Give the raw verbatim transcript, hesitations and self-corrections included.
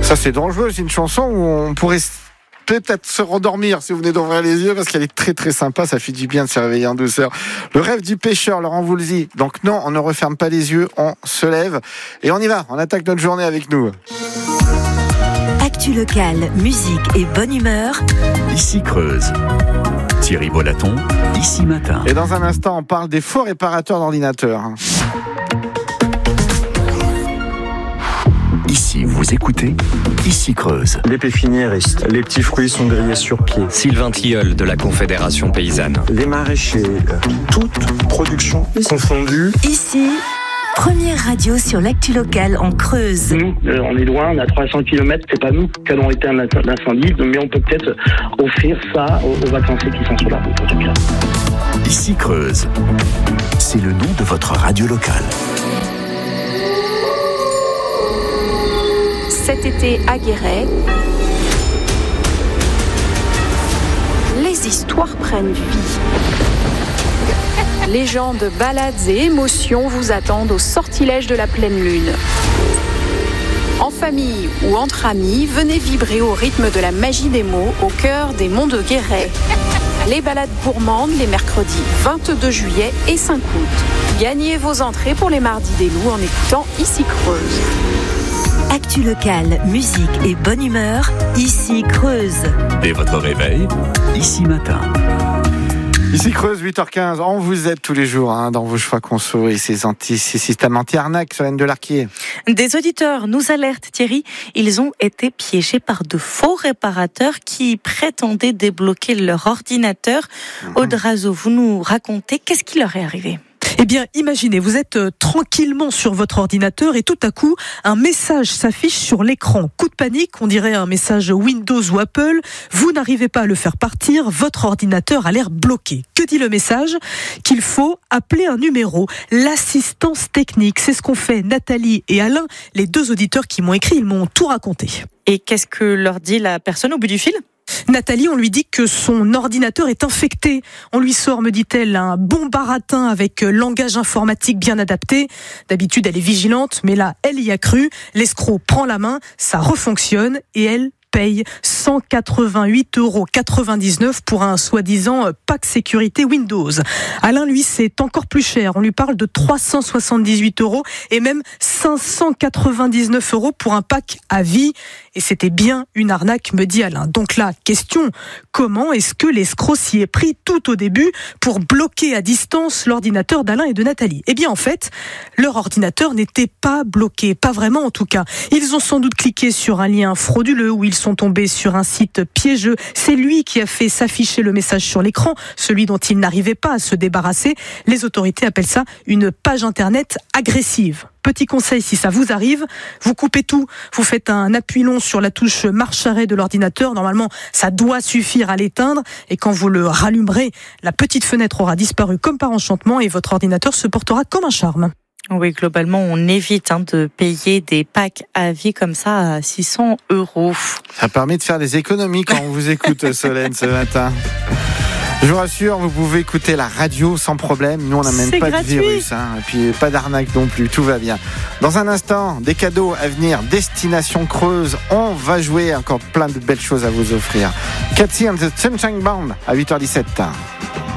Ça c'est dangereux, c'est une chanson où on pourrait peut-être se rendormir si vous venez d'ouvrir les yeux, parce qu'elle est très très sympa, ça fait du bien de se réveiller en douceur. Le rêve du pêcheur, Laurent Voulzy. Donc non, on ne referme pas les yeux, on se lève et on y va, on attaque notre journée avec nous. Actu locale, musique et bonne humeur. Ici Creuse. Thierry Bolaton, Ici Matin. Et dans un instant, on parle des faux réparateurs d'ordinateurs. Ici, vous écoutez Ici Creuse. Les pépinières restent. Les petits fruits sont grillés sur pied. Sylvain Tilleul de la Confédération Paysanne. Les maraîchers, toute production confondue. Ici, première radio sur l'actu locale en Creuse. Nous, euh, on est loin, on a trois cents kilomètres, c'est pas nous qui allons éteindre l'incendie, mais on peut peut-être offrir ça aux, aux vacanciers qui sont sur la route, en tout cas. Ici Creuse. C'est le nom de votre radio locale. Cet été à Guéret, les histoires prennent vie. Légendes, balades et émotions vous attendent au sortilège de la pleine lune. En famille ou entre amis, venez vibrer au rythme de la magie des mots au cœur des monts de Guéret. Les balades gourmandes les mercredis vingt-deux juillet et cinq août. Gagnez vos entrées pour les mardis des loups en écoutant Ici Creuse. Actu locale, musique et bonne humeur, Ici Creuse. Dès votre réveil, Ici Matin. Ici Creuse, huit heures quinze, on vous aide tous les jours hein, dans vos choix conso et ces, anti, ces systèmes anti-arnaques, Solène Delarquier. Des auditeurs nous alertent, Thierry. Ils ont été piégés par de faux réparateurs qui prétendaient débloquer leur ordinateur. Mmh. Aude Razo, vous nous racontez, qu'est-ce qui leur est arrivé ? Eh bien, imaginez, vous êtes euh, tranquillement sur votre ordinateur et tout à coup, un message s'affiche sur l'écran. Coup de panique, on dirait un message Windows ou Apple. Vous n'arrivez pas à le faire partir, votre ordinateur a l'air bloqué. Que dit le message ? Qu'il faut appeler un numéro, l'assistance technique. C'est ce qu'ont fait Nathalie et Alain, les deux auditeurs qui m'ont écrit, ils m'ont tout raconté. Et qu'est-ce que leur dit la personne au bout du fil ? Nathalie, on lui dit que son ordinateur est infecté. On lui sort, me dit-elle, un bon baratin avec langage informatique bien adapté. D'habitude, elle est vigilante, mais là, elle y a cru. L'escroc prend la main, ça refonctionne et elle paye cent quatre-vingt-huit euros quatre-vingt-dix-neuf pour un soi-disant pack sécurité Windows. Alain, lui, c'est encore plus cher. On lui parle de trois cent soixante-dix-huit euros et même cinq cent quatre-vingt-dix-neuf euros pour un pack à vie. Et c'était bien une arnaque, me dit Alain. Donc là, question, comment est-ce que l'escroc s'y est pris tout au début pour bloquer à distance l'ordinateur d'Alain et de Nathalie ? Eh bien, en fait, leur ordinateur n'était pas bloqué, pas vraiment en tout cas. Ils ont sans doute cliqué sur un lien frauduleux ou ils sont tombés sur un site piégeux. C'est lui qui a fait s'afficher le message sur l'écran, celui dont ils n'arrivaient pas à se débarrasser. Les autorités appellent ça une page internet agressive. Petit conseil, si ça vous arrive, vous coupez tout, vous faites un appui long sur la touche marche-arrêt de l'ordinateur. Normalement, ça doit suffire à l'éteindre. Et quand vous le rallumerez, la petite fenêtre aura disparu comme par enchantement et votre ordinateur se portera comme un charme. Oui, globalement, on évite hein, de payer des packs à vie comme ça à six cents euros. Ça permet de faire des économies quand on vous écoute, Solène, ce matin. Je vous rassure, vous pouvez écouter la radio sans problème. Nous, on n'a même C'est pas gratuit. de virus. Hein. Et puis, pas d'arnaque non plus. Tout va bien. Dans un instant, des cadeaux à venir. Destination Creuse. On va jouer encore plein de belles choses à vous offrir. Cathy and the Sunshine Band à huit heures dix-sept.